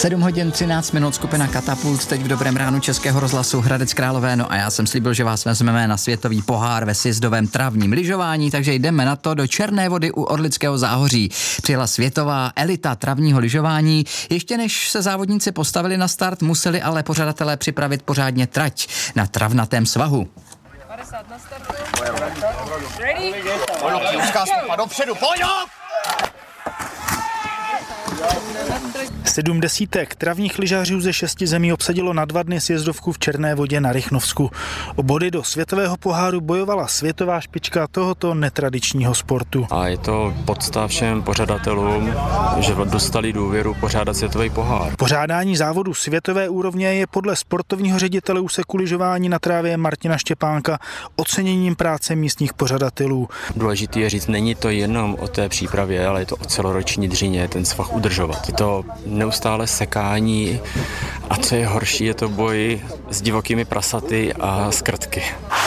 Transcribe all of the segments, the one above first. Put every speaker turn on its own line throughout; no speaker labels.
7 hodin 13 minut, skupina Katapult teď v dobrém ránu Českého rozhlasu Hradec Králové. No a já jsem slíbil, že vás vezmeme na světový pohár ve sjezdovém travním lyžování, takže jdeme na to do Černé Vody u Orlického záhoří. Přijela světová elita travního lyžování. Ještě než se závodníci postavili na start, museli ale pořadatelé připravit pořádně trať na travnatém svahu.
50 na startu. Ready?
Dopředu, pojď! 7 desítek travních lyžařů ze 6 zemí obsadilo na 2 dny sjezdovku v Černé Vodě na Rychnovsku. O body do světového poháru bojovala světová špička tohoto netradičního sportu.
A je to podsta všem pořadatelům, že dostali důvěru pořádat světový pohár.
Pořádání závodu světové úrovně je podle sportovního ředitele úseku lyžování na trávě Martina Štěpánka oceněním práce místních pořadatelů.
Důležité je říct, není to jenom o té přípravě, ale je to o celoroční dřině, ten svah udržovat. Je to neustále sekání a co je horší, je to boj s divokými prasaty a s krtky.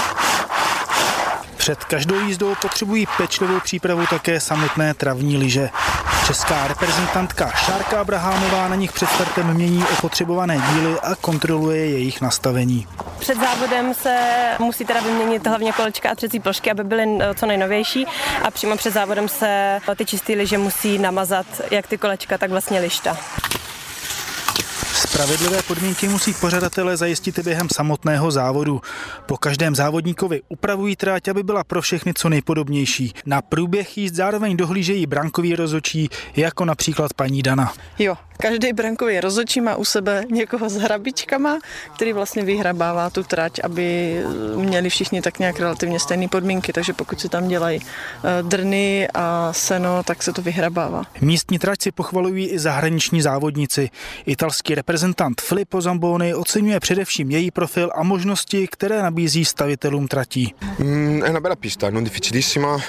Před každou jízdou potřebují pečlivou přípravu také samotné travní lyže. Česká reprezentantka Šárka Abrahámová na nich před startem mění opotřebované díly a kontroluje jejich nastavení.
Před závodem se musí teda vyměnit hlavně kolečka a třecí plošky, aby byly co nejnovější, a přímo před závodem se ty čisté lyže musí namazat jak ty kolečka, tak vlastně lišta.
Spravedlivé podmínky musí pořadatelé zajistit i během samotného závodu. Po každém závodníkovi upravují trať, aby byla pro všechny co nejpodobnější. Na průběh jízd zároveň dohlížejí brankoví rozhodčí, jako například paní Dana.
Jo, každý brankový rozhodčí má u sebe někoho s hrabičkama, který vlastně vyhrabává tu trať, aby měli všichni tak nějak relativně stejné podmínky, takže pokud se tam dělají drny a seno, tak se to vyhrabává.
Místní trať si pochvalují i zahraniční závodníci. Italský reprezentant Filippo Zamboni oceňuje především její profil a možnosti, které nabízí stavitelům tratí.
È una bella pista, non difficilissima,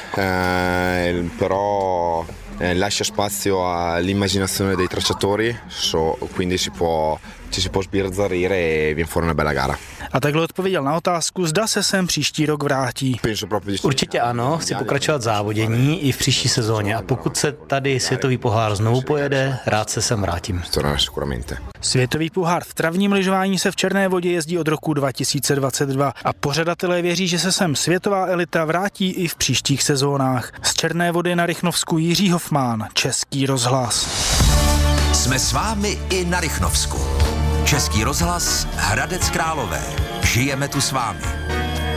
però lascia spazio all'immaginazione dei tracciatori, quindi ci si può sbizzarrire e viene fuori una bella gara.
A takhle odpověděl na otázku, zda se sem příští rok vrátí.
Určitě ano, chci pokračovat v závodění i v příští sezóně, a pokud se tady světový pohár znovu pojede, rád se sem vrátím.
Světový pohár v travním lyžování se v Černé Vodě jezdí od roku 2022 a pořadatelé věří, že se sem světová elita vrátí i v příštích sezónách. Z Černé Vody na Rychnovsku Jiří Hofmán, Český rozhlas.
Jsme s vámi i na Rychnovsku. Český rozhlas Hradec Králové. Žijeme tu s vámi.